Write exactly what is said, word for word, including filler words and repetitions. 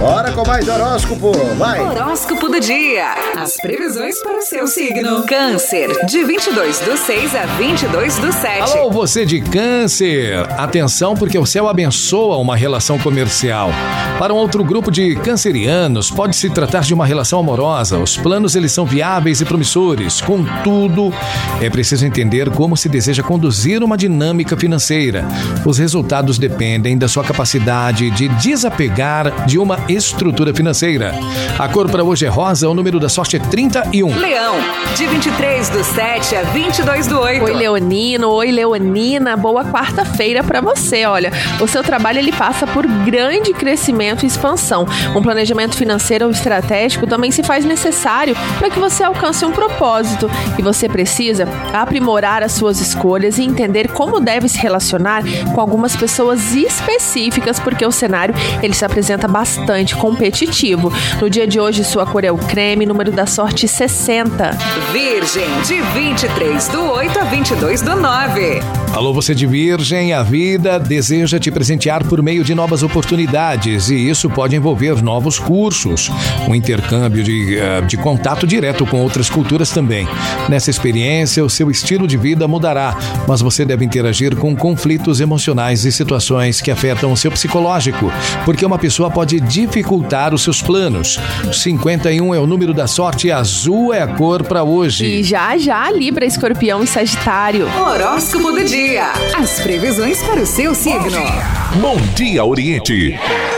Bora com mais horóscopo, vai! Horóscopo do dia. As previsões para o seu signo. Câncer, de vinte e dois do seis a vinte e dois do sete. Alô, você de Câncer. Atenção, porque o céu abençoa uma relação comercial. Para um outro grupo de cancerianos, pode se tratar de uma relação amorosa. Os planos, eles são viáveis e promissores. Contudo, é preciso entender como se deseja conduzir uma dinâmica financeira. Os resultados dependem da sua capacidade de desapegar de uma estrutura financeira. A cor para hoje é rosa, o número da sorte é trinta e um. Leão, de vinte e três do sete a vinte e dois do oito. Oi, leonino, oi, leonina, boa quarta-feira pra você. Olha, o seu trabalho ele passa por grande crescimento e expansão. Um planejamento financeiro ou estratégico também se faz necessário para que você alcance um propósito. E você precisa aprimorar as suas escolhas e entender como deve se relacionar com algumas pessoas específicas, porque o cenário ele se apresenta bastante competitivo. No dia de hoje, sua cor é o creme, número da sorte sessenta. Virgem, de vinte e três do oito a vinte e dois do nove. Alô, você de Virgem, a vida deseja te presentear por meio de novas oportunidades e isso pode envolver novos cursos, um intercâmbio de, uh, de contato direto com outras culturas também. Nessa experiência, o seu estilo de vida mudará, mas você deve interagir com conflitos emocionais e situações que afetam o seu psicológico, porque uma pessoa pode dificultar os seus planos. cinquenta e um é o número da sorte, azul é a cor para hoje. E já já, Libra, Escorpião e Sagitário. Horóscopo do dia. As previsões para o seu signo. Bom dia, Oriente.